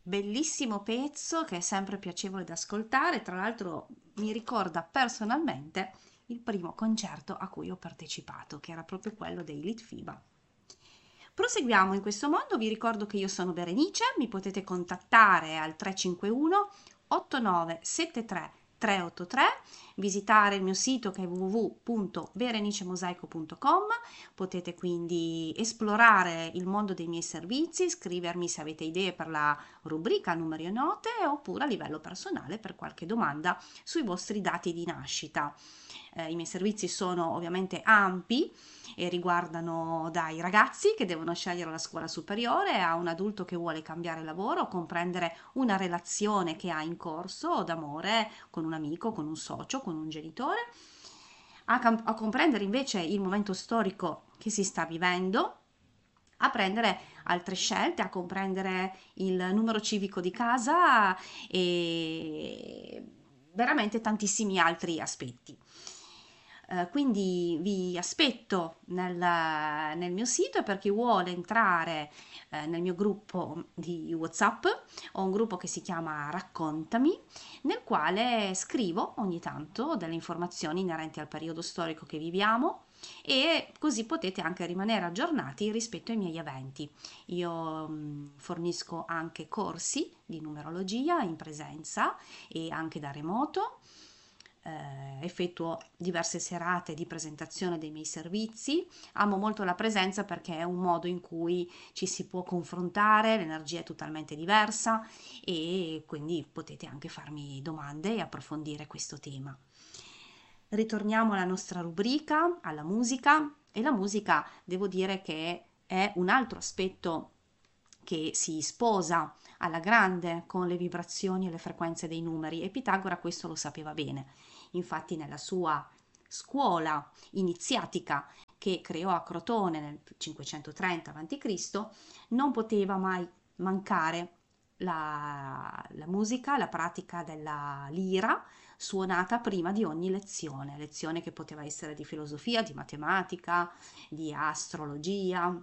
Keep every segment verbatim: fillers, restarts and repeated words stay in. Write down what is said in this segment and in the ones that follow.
bellissimo pezzo che è sempre piacevole da ascoltare, tra l'altro mi ricorda personalmente il primo concerto a cui ho partecipato, che era proprio quello dei Litfiba. Proseguiamo in questo modo, vi ricordo che io sono Berenice, mi potete contattare al tre cinque uno otto nove sette tre tre otto tre, visitare il mio sito che è w w w punto berenicemosaico punto com, potete quindi esplorare il mondo dei miei servizi, scrivermi se avete idee per la rubrica numeri e note oppure a livello personale per qualche domanda sui vostri dati di nascita. Eh, I miei servizi sono ovviamente ampi e riguardano dai ragazzi che devono scegliere la scuola superiore a un adulto che vuole cambiare lavoro o comprendere una relazione che ha in corso d'amore con un amico, con un socio, con un genitore, a, cam- a comprendere invece il momento storico che si sta vivendo, a prendere altre scelte, a comprendere il numero civico di casa e veramente tantissimi altri aspetti. Eh, quindi vi aspetto nel, nel mio sito e per chi vuole entrare eh, nel mio gruppo di WhatsApp, ho un gruppo che si chiama Raccontami, nel quale scrivo ogni tanto delle informazioni inerenti al periodo storico che viviamo e così potete anche rimanere aggiornati rispetto ai miei eventi. Io mh, fornisco anche corsi di numerologia in presenza e anche da remoto. Eh, effettuo diverse serate di presentazione dei miei servizi. Amo molto la presenza perché è un modo in cui ci si può confrontare, l'energia è totalmente diversa e quindi potete anche farmi domande e approfondire questo tema. Ritorniamo alla nostra rubrica, alla musica, e la musica devo dire che è un altro aspetto che si sposa alla grande con le vibrazioni e le frequenze dei numeri e Pitagora questo lo sapeva bene. Infatti nella sua scuola iniziatica che creò a Crotone nel cinquecentotrenta avanti Cristo non poteva mai mancare la, la musica, la pratica della lira suonata prima di ogni lezione, lezione che poteva essere di filosofia, di matematica, di astrologia,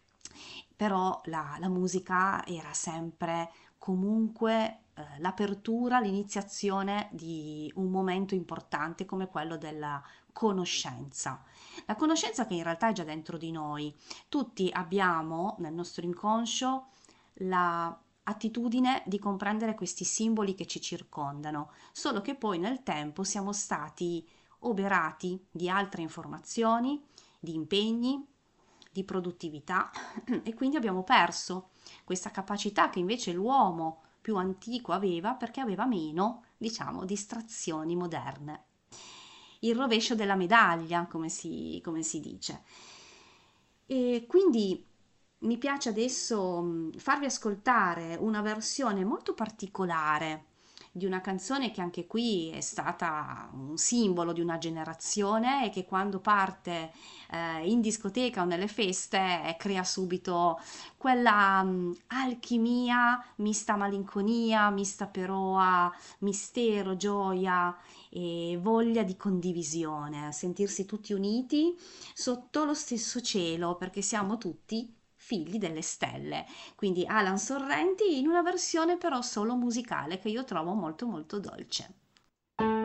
però la, la musica era sempre comunque eh, l'apertura, l'iniziazione di un momento importante come quello della conoscenza. La conoscenza che in realtà è già dentro di noi. Tutti abbiamo nel nostro inconscio la attitudine di comprendere questi simboli che ci circondano, solo che poi nel tempo siamo stati oberati di altre informazioni, di impegni, di produttività e quindi abbiamo perso questa capacità che invece l'uomo più antico aveva perché aveva meno, diciamo, distrazioni moderne. Il rovescio della medaglia, come si, come si dice. E quindi mi piace adesso mh, farvi ascoltare una versione molto particolare di una canzone che anche qui è stata un simbolo di una generazione e che quando parte eh, in discoteca o nelle feste eh, crea subito quella mh, alchimia mista malinconia, mista però a mistero, gioia e voglia di condivisione, sentirsi tutti uniti sotto lo stesso cielo perché siamo tutti figli delle stelle. Quindi Alan Sorrenti in una versione però solo musicale che io trovo molto molto dolce.